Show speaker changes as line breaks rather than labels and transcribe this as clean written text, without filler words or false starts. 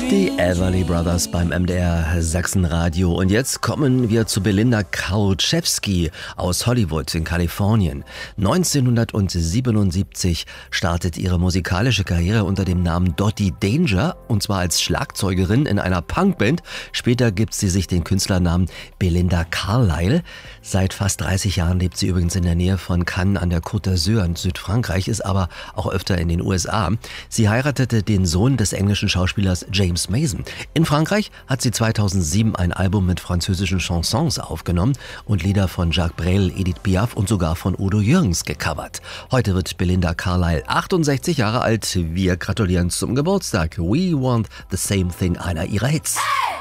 Die Everly Brothers beim MDR Sachsenradio. Und jetzt kommen wir zu Belinda Karolczewski aus Hollywood in Kalifornien. 1977 startet ihre musikalische Karriere unter dem Namen Dottie Danger, und zwar als Schlagzeugerin in einer Punkband. Später gibt sie sich den Künstlernamen Belinda Carlisle. Seit fast 30 Jahren lebt sie übrigens in der Nähe von Cannes an der Côte d'Azur in Südfrankreich, ist aber auch öfter in den USA. Sie heiratete den Sohn des englischen Schauspielers James Mason. In Frankreich hat sie 2007 ein Album mit französischen Chansons aufgenommen und Lieder von Jacques Brel, Edith Piaf und sogar von Udo Jürgens gecovert. Heute wird Belinda Carlisle 68 Jahre alt. Wir gratulieren zum Geburtstag. We Want the Same Thing, einer ihrer Hits. Hey!